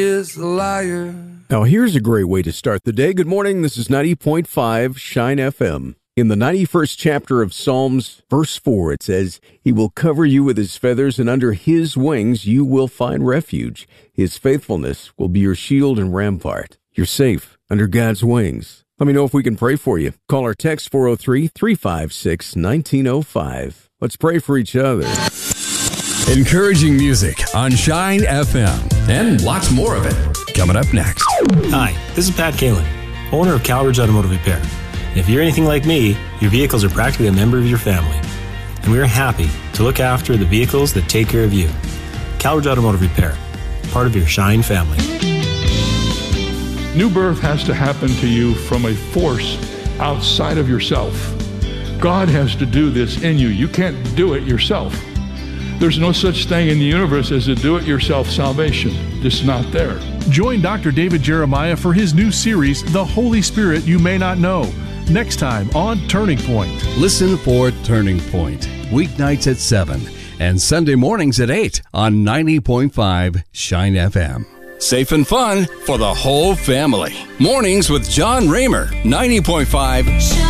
is a liar. Now, here's a great way to start the day. Good morning. This is 90.5 Shine FM. In the 91st chapter of Psalms, verse 4, it says, "He will cover you with his feathers, and under his wings you will find refuge. His faithfulness will be your shield and rampart." You're safe under God's wings. Let me know if we can pray for you. Call or text 403-356-1905. Let's pray for each other. Encouraging music on Shine FM. And lots more of it coming up next. Hi, this is Pat Kalin, owner of Calridge Automotive Repair. And if you're anything like me, your vehicles are practically a member of your family. And we are happy to look after the vehicles that take care of you. Calridge Automotive Repair, part of your Shine family. New birth has to happen to you from a force outside of yourself. God has to do this in you. You can't do it yourself. There's no such thing in the universe as a do-it-yourself salvation. It's not there. Join Dr. David Jeremiah for his new series, The Holy Spirit You May Not Know, next time on Turning Point. Listen for Turning Point, weeknights at 7 and Sunday mornings at 8 on 90.5 Shine FM. Safe and fun for the whole family. Mornings with John Raymer, 90.5